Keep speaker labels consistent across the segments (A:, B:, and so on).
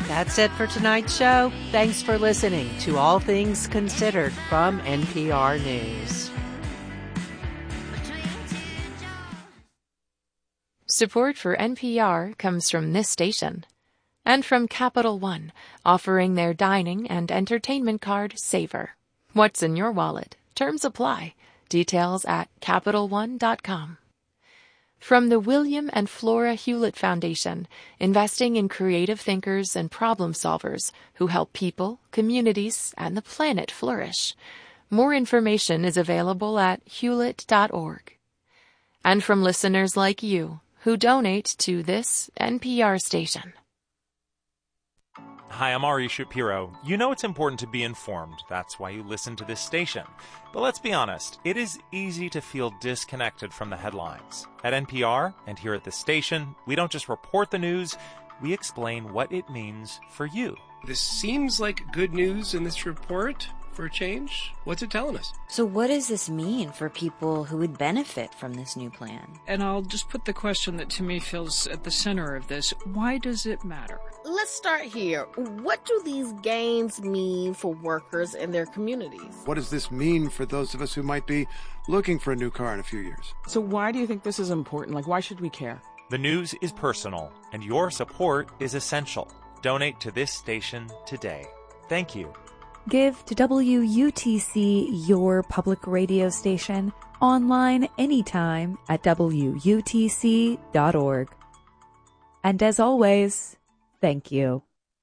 A: That's it for tonight's show. Thanks for listening to All Things Considered from NPR News.
B: Support for NPR comes from this station and from Capital One, offering their dining and entertainment card, Savor. What's in your wallet? Terms apply. Details at CapitalOne.com. From the William and Flora Hewlett Foundation, investing in creative thinkers and problem solvers who help people, communities, and the planet flourish. More information is available at hewlett.org. And from listeners like you who donate to this NPR station.
C: Hi, I'm Ari Shapiro. You know it's important to be informed. That's why you listen to this station. But let's be honest, it is easy to feel disconnected from the headlines. At NPR and here at this station, we don't just report the news, we explain what it means for you.
D: This seems like good news in this report. For a change? What's it telling us?
E: So what does this mean for people who would benefit from this new plan?
F: And I'll just put the question that to me feels at the center of this. Why does it matter?
G: Let's start here. What do these gains mean for workers and their communities?
H: What does this mean for those of us who might be looking for a new car in a few years?
I: So why do you think this is important? Like, why should we care?
C: The news is personal, and your support is essential. Donate to this station today. Thank you.
J: Give to WUTC, your public radio station, online anytime at WUTC.org. And as always, thank you.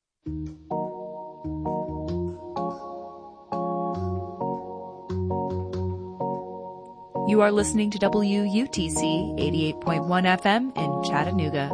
J: You are listening to WUTC 88.1 FM in Chattanooga.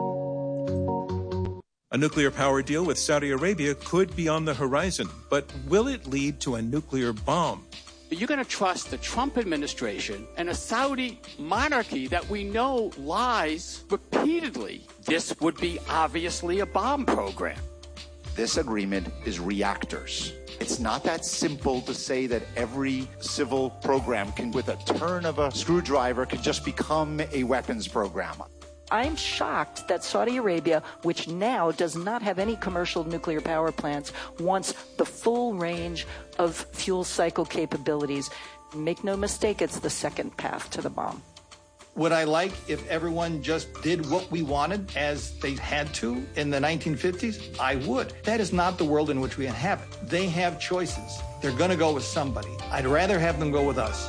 K: A nuclear power deal with Saudi Arabia could be on the horizon, but will it lead to a nuclear bomb?
L: You're going to trust the Trump administration and a Saudi monarchy that we know lies repeatedly. This would be obviously a bomb program.
M: This agreement is reactors. It's not that simple to say that every civil program can, with a turn of a screwdriver, can just become a weapons program.
N: I'm shocked that Saudi Arabia, which now does not have any commercial nuclear power plants, wants the full range of fuel cycle capabilities. Make no mistake, it's the second path to the bomb.
O: Would I like if everyone just did what we wanted as they had to in the 1950s? I would. That is not the world in which we inhabit. They have choices. They're going to go with somebody. I'd rather have them go with us.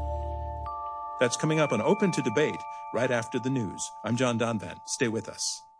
K: That's coming up on Open to Debate right after the news. I'm John Donvan. Stay with us.